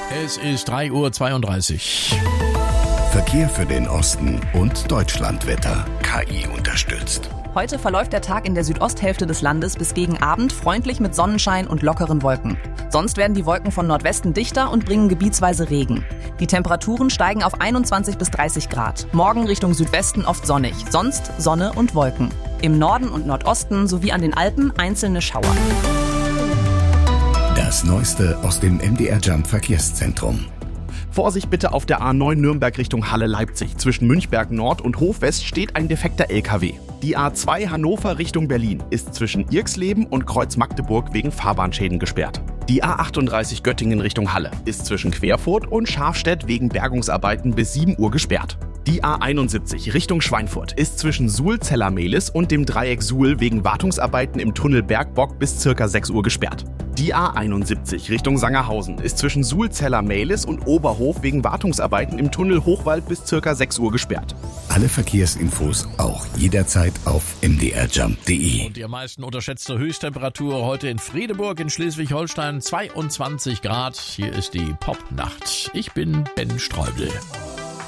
Es ist 3:32 Uhr. Verkehr für den Osten und Deutschlandwetter. KI unterstützt. Heute verläuft der Tag in der Südosthälfte des Landes bis gegen Abend freundlich mit Sonnenschein und lockeren Wolken. Sonst werden die Wolken von Nordwesten dichter und bringen gebietsweise Regen. Die Temperaturen steigen auf 21 bis 30 Grad. Morgen Richtung Südwesten oft sonnig, sonst Sonne und Wolken. Im Norden und Nordosten sowie an den Alpen einzelne Schauer. Das Neueste aus dem MDR Jump Verkehrszentrum. Vorsicht bitte auf der A9 Nürnberg Richtung Halle-Leipzig. Zwischen Münchberg Nord und Hofwest steht ein defekter LKW. Die A2 Hannover Richtung Berlin ist zwischen Irxleben und Kreuz Magdeburg wegen Fahrbahnschäden gesperrt. Die A38 Göttingen Richtung Halle ist zwischen Querfurt und Schafstedt wegen Bergungsarbeiten bis 7 Uhr gesperrt. Die A71 Richtung Schweinfurt ist zwischen Suhl-Zellermehlis und dem Dreieck Suhl wegen Wartungsarbeiten im Tunnel Bergbock bis ca. 6 Uhr gesperrt. Die A71 Richtung Sangerhausen ist zwischen Suhl-Zellermehlis und Oberhof wegen Wartungsarbeiten im Tunnel Hochwald bis ca. 6 Uhr gesperrt. Alle Verkehrsinfos auch jederzeit auf mdrjump.de. Und die am meisten unterschätzte Höchsttemperatur heute in Fredeburg in Schleswig-Holstein 22 Grad. Hier ist die Popnacht. Ich bin Ben Streubel.